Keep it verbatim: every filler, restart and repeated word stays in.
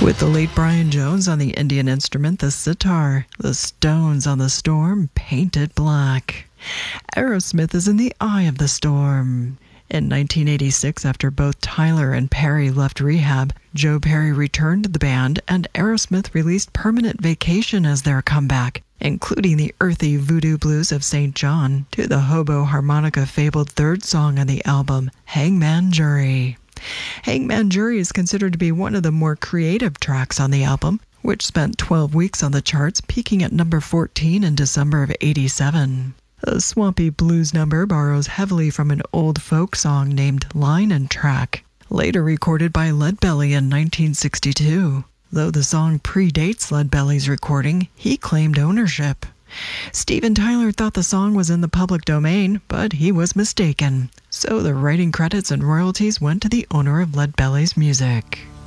With the late Brian Jones on the Indian instrument, the sitar, the Stones on The Storm, Painted Black. Aerosmith is in the eye of the storm. In nineteen eighty-six, after both Tyler and Perry left rehab, Joe Perry returned to the band, and Aerosmith released Permanent Vacation as their comeback, including the earthy voodoo blues of Saint John to the hobo harmonica-fabled third song on the album, Hangman Jury. Hangman Jury is considered to be one of the more creative tracks on the album, which spent twelve weeks on the charts, peaking at number fourteen in December of eighty-seven. The swampy blues number borrows heavily from an old folk song named Line and Track, later recorded by Leadbelly in nineteen sixty-two. Though the song predates Leadbelly's recording, he claimed ownership. Steven Tyler thought the song was in the public domain, but he was mistaken. So the writing credits and royalties went to the owner of Leadbelly's music.